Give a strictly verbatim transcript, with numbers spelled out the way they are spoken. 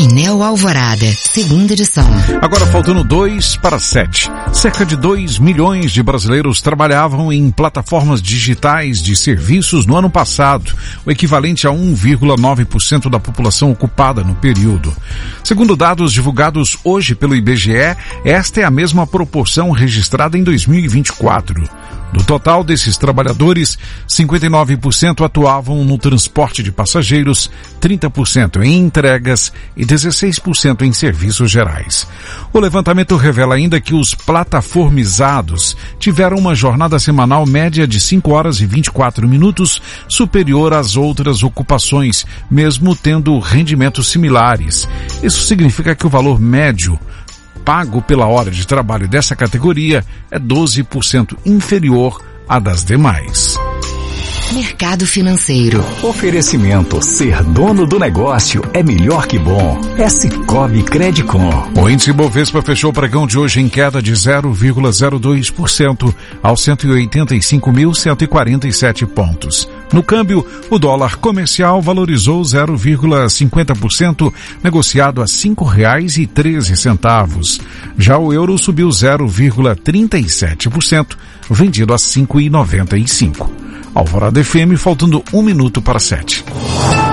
Painel Alvorada, segunda edição. Agora faltando dois para sete. Cerca de dois milhões de brasileiros trabalhavam em plataformas digitais de serviços no ano passado, o equivalente a um vírgula nove por cento da população ocupada no período. Segundo dados divulgados hoje pelo I B G E, esta é a mesma proporção registrada em dois mil e vinte e quatro. Do total desses trabalhadores, cinquenta e nove por cento atuavam no transporte de passageiros, trinta por cento em entregas e dezesseis por cento em serviços gerais. O levantamento revela ainda que os plataformizados tiveram uma jornada semanal média de cinco horas e vinte e quatro minutos, superior às outras ocupações, mesmo tendo rendimentos similares. Isso significa que o valor médio pago pela hora de trabalho dessa categoria é doze por cento inferior à das demais. Mercado financeiro. Oferecimento: ser dono do negócio é melhor que bom. É Sicoob Credicom. O índice Bovespa fechou o pregão de hoje em queda de zero vírgula zero dois por cento aos cento e oitenta e cinco mil cento e quarenta e sete pontos. No câmbio, o dólar comercial valorizou zero vírgula cinquenta por cento, negociado a cinco reais e treze centavos. Já o euro subiu zero vírgula trinta e sete por cento, vendido a cinco reais e noventa e cinco centavos. Alvorada F M, faltando um minuto para sete.